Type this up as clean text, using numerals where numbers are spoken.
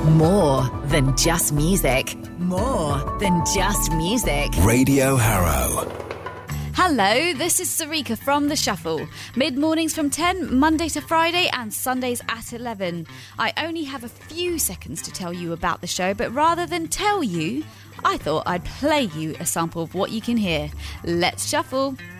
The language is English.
More than just music. More than just music. Radio Harrow. Hello, this is Sarika from The Shuffle. Mid-mornings from 10, Monday to Friday, and Sundays at 11. I only have a few seconds to tell you about the show, but rather than tell you, I thought I'd play you a sample of what you can hear. Let's shuffle.